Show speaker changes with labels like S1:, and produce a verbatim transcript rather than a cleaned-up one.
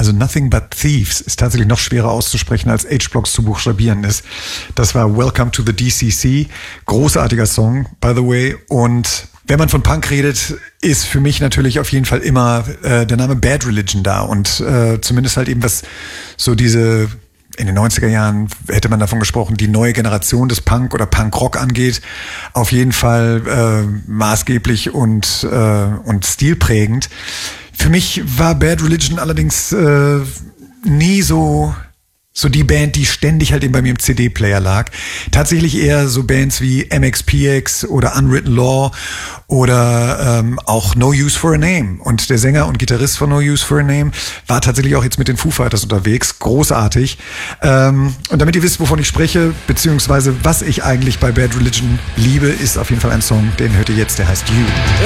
S1: also Nothing But Thieves ist tatsächlich noch schwerer auszusprechen, als H-Blocks zu buchstabieren ist. Das war Welcome to the D C C. Großartiger Song, by the way. Und wenn man von Punk redet, ist für mich natürlich auf jeden Fall immer äh, der Name Bad Religion da. Und äh, zumindest halt eben was so diese... In den neunziger Jahren hätte man davon gesprochen, die neue Generation des Punk oder Punkrock angeht. Auf jeden Fall äh, maßgeblich und, äh, und stilprägend. Für mich war Bad Religion allerdings äh, nie so... so die Band, die ständig halt eben bei mir im C D-Player lag. Tatsächlich eher so Bands wie M X P X oder Unwritten Law oder ähm, auch No Use for a Name. Und der Sänger und Gitarrist von No Use for a Name war tatsächlich auch jetzt mit den Foo Fighters unterwegs. Großartig. Ähm, und damit ihr wisst, wovon ich spreche, beziehungsweise was ich eigentlich bei Bad Religion liebe, ist auf jeden Fall ein Song, den hört ihr jetzt, der heißt You.